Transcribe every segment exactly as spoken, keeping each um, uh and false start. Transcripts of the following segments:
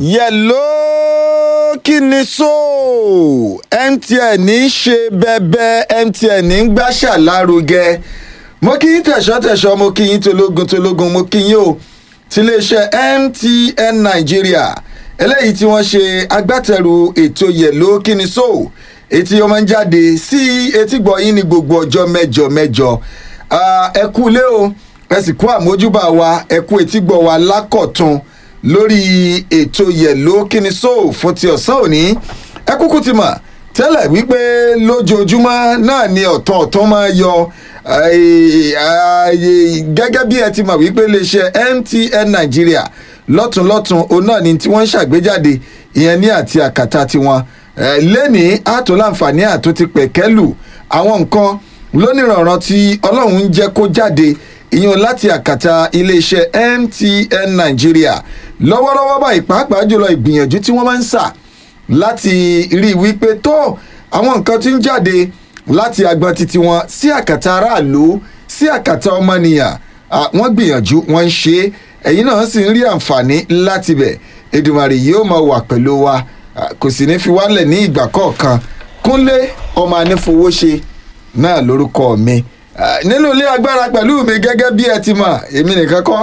yẹ̀ló kí ni so M T N ń ṣe bẹ́bẹ́ M T N ń gbàṣà lárugẹ mo kí yín tẹ̀sọ́-tẹ̀sọ́ mo kí yín tológun tológun mo kí yín o tiléeṣẹ́ M T N Nigeria eléyìí tí wọ́n ṣe agbátẹrù ètò yẹ̀ló kí ni so ètí ó máa ń jáde sí etígbọ̀ yín ní gbogbo ọjọ́ mẹ́jọ mẹ́jọ ẹ kú lé o ẹ sì kú àmójúbà wa ẹ kú etígbọ̀ wa lákọ̀tun lórí ètò yẹ̀ló kíni so fún ti ọ̀sán òní ẹ kúkú ti mọ̀ tẹ́lẹ̀ wípé lójoojúmọ́ náà ni ọ̀tọ̀ ọ̀tọ̀ máa yọ gẹ́gẹ́ bí ẹ ti mọ̀ wípé iléeṣẹ́ M T N Nigeria lọ́tùnlọ́tùn òun náà ni tí wọ́n ń ṣàgbéjáde ìyẹn ní àti àkàtà tiwọn lẹ́nìí àtúnláǹfààní àtúntí pẹ̀kẹ́lù àwọn nǹkan lónìrànràn tí ọlọ́run ń jẹ́ kó jáde ìyẹn láti àkàtà iléeṣẹ́ M T N Nigeria lọ́wọ́lọ́wọ́ báyìí pàápàá jùlọ ìgbìyànjú tí wọ́n máa ń sà láti rí i wípé tó àwọn nǹkan tí ń jáde láti agbọn titi wọn sí àkàtà aráàlú sí àkàtà ọmọnìyàn wọ́n gbìyànjú wọ́n ń ṣe ẹ̀yin náà sì ń rí àǹfààní láti bẹ̀ Èdùmàrè yóò máa wà pẹ̀lú wa kò sì ní fi wálẹ̀ ní ìgbà kọ̀ọ̀kan Kúnlé ọmọ anífowóṣe náà lórúkọ mi nínú ilé agbára pẹ̀lú mi gẹ́gẹ́ bí ẹ ti mọ̀ èmi nìkan kọ́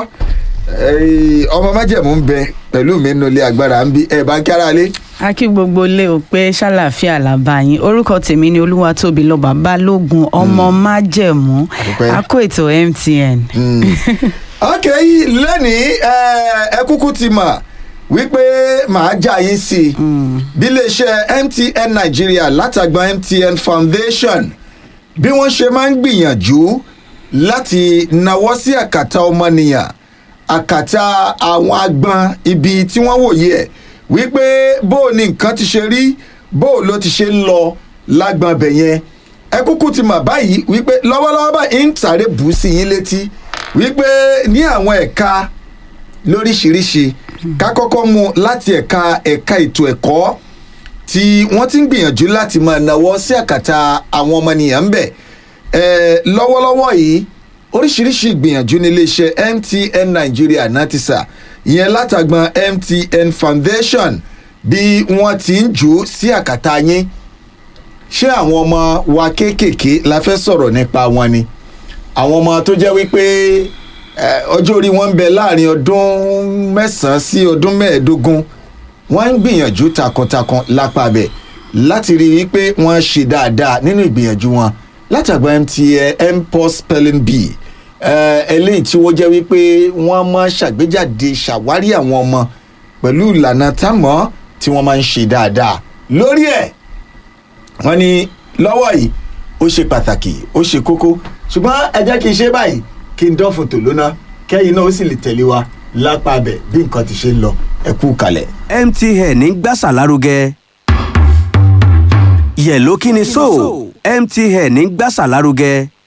ọmọ májẹ̀mú ń bẹ pẹ̀lú mi nínú ilé agbára ń bí ẹ̀ bá ń kára lé. a kí gbogbo ilé o pé ṣàlàáfíà làbá yín orúkọ tèmi ni Olúwatóbilọ́ba Balógun ọmọ májẹ̀mú a kó ètò M T N. ok lẹ́nìí ẹ kúkú ti mọ̀ wípé màá já yín sí i bí iléeṣẹ́ M T N Nigeria látàgbà M T N Foundation bí wọ́n ṣe máa ń gbìyànjú láti nawọ́ sí àkàtà ọmọnìyàn àkàtà àwọn agbọn ibi tí wọ́n wòye ẹ̀ wípé bó o ní nǹkan ti ṣe rí bó o ló ti ṣe ń lọ lágbọn bẹ̀ yẹn ẹ kúkú ti mọ̀ báyìí wípé lọ́wọ́lọ́wọ́ báyìí ń sáré bù sí yín létí wípé ní àwọn ẹ̀ka lóríṣiríṣi ká kọ́kọ́ mú láti ẹ̀ka ẹ̀ka ètò ẹ̀kọ́ tí wọ́n ti ń gbìyànjú láti máa nawọ́ sí àkàtà àwọn ọmọnìyàn ń bẹ̀ ẹ̀ lọ́wọ́lọ́wọ́ yìí oríṣiríṣi ìgbìyànjú ní iléeṣẹ́ M T N Nigeria náà ti sà ìyẹn látàgbọn M T N Foundation bí wọ́n ti ń jù ú sí àkàtà yín ṣé àwọn ọmọ wa kéékèèké la fẹ́ sọ̀rọ̀ nípa wọn ni àwọn ọmọ tó jẹ́ wípé ọjọ́ orí wọn ń bẹ láàrin ọdún mẹ́sàn-án sí ọdún mẹ́ẹ̀ẹ́dógún wọ́n ń gbìyànjú takuntakun lápá bẹ̀ láti rí i pé wọ́n ṣe dáadáa nínú ìgbìyànjú wọn látàgbà M T N mPOS spelling bee eléyìí tí wọ́n jẹ́ wípé wọ́n máa ṣàgbéjáde ṣàwárí àwọn ọmọ pẹ̀lú ìlànà támọ́ tí wọ́n máa ń ṣe dáadáa lórí ẹ̀ wọ́n ní lọ́wọ́ yìí ó ṣe pàtàkì ó ṣe kókó ṣùgbọ́n ẹ jẹ́ kí n ṣe báyìí kí n dọ́fun tò lóná kẹ́yìn náà ó sì lè tẹ̀lé wa lápá bẹ̀ bí nǹkan ti ṣe ń lọ ẹ kú kalẹ̀. M T N ń gbàṣà lárugẹ yẹ̀ló kí ni so M T N ń gbàṣà lárugẹ